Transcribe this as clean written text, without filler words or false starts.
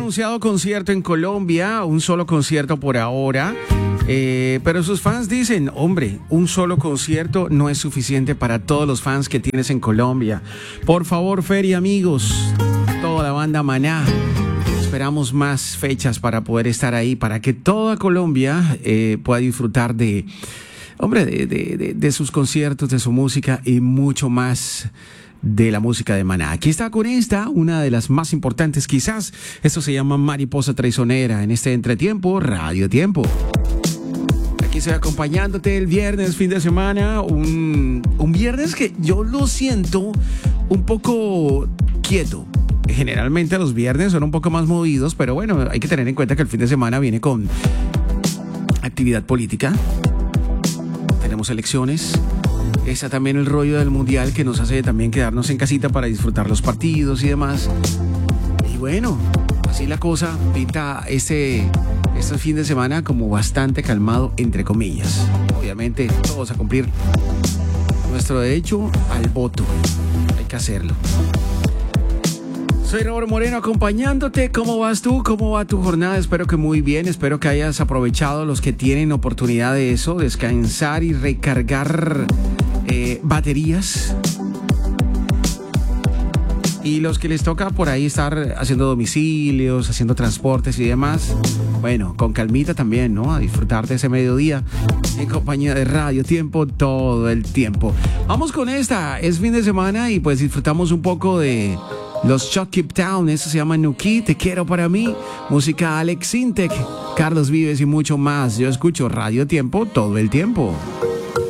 anunciado concierto en Colombia, un solo concierto por ahora. Pero sus fans dicen, hombre, un solo concierto no es suficiente para todos los fans que tienes en Colombia. Por favor, Fer y amigos, toda la banda Maná, esperamos más fechas para poder estar ahí, para que toda Colombia pueda disfrutar de sus conciertos, de su música y mucho más de la música de Maná. Aquí está con una de las más importantes quizás. Esto se llama Mariposa Traicionera en este entretiempo, Radio Tiempo. Aquí estoy acompañándote el viernes, fin de semana, un viernes que yo lo siento un poco quieto. Generalmente los viernes son un poco más movidos, pero bueno, hay que tener en cuenta que el fin de semana viene con actividad política. Tenemos elecciones. Está también el rollo del mundial que nos hace también quedarnos en casita para disfrutar los partidos y demás. Y bueno, así la cosa pinta este fin de semana como bastante calmado, entre comillas. Obviamente todos a cumplir nuestro derecho al voto. Hay que hacerlo. Soy Robert Moreno acompañándote. ¿Cómo vas tú? ¿Cómo va tu jornada? Espero que muy bien. Espero que hayas aprovechado, los que tienen oportunidad de eso, descansar y recargar baterías. Y los que les toca por ahí estar haciendo domicilios, haciendo transportes y demás, bueno, con calmita también, ¿no? A disfrutar de ese mediodía en compañía de Radio Tiempo todo el tiempo. Vamos con esta. Es fin de semana y pues disfrutamos un poco de los Shot Keep Town. Eso se llama Nuki, Te Quiero Para Mí. Música Alex Sintek, Carlos Vives y mucho más. Yo escucho Radio Tiempo todo el tiempo.